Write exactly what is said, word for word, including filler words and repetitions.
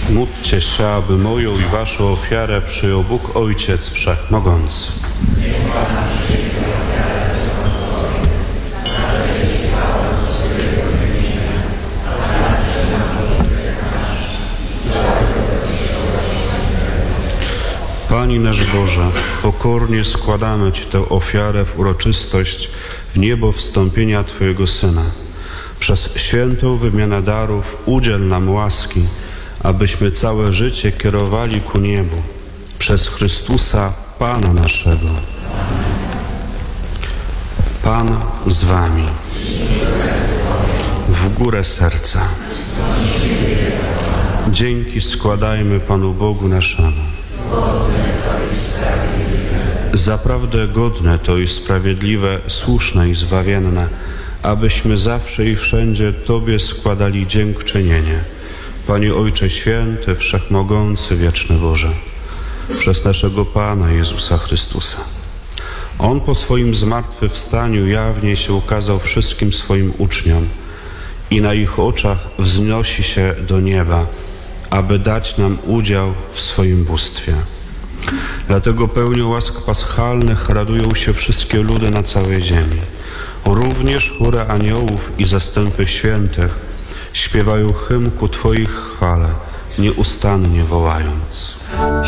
Módlcie się, aby moją i waszą ofiarę przyjął Bóg Ojciec Wszechmogący. Pani nasz Boże, pokornie składamy Ci tę ofiarę w uroczystość w niebo wstąpienia Twojego Syna. Przez świętą wymianę darów udziel nam łaski, abyśmy całe życie kierowali ku niebu. Przez Chrystusa, Pana naszego. Pan z Wami. W górę serca. Dzięki składajmy Panu Bogu naszemu. Zaprawdę godne to i sprawiedliwe, słuszne i zbawienne, abyśmy zawsze i wszędzie Tobie składali dziękczynienie. Panie Ojcze Święty, Wszechmogący, Wieczny Boże, przez naszego Pana Jezusa Chrystusa. On po swoim zmartwychwstaniu jawnie się ukazał wszystkim swoim uczniom i na ich oczach wznosi się do nieba, aby dać nam udział w swoim bóstwie. Dlatego pełnią łask paschalnych radują się wszystkie ludy na całej ziemi. Również chóry aniołów i zastępy świętych śpiewają hymn ku Twojej chwale, nieustannie wołając.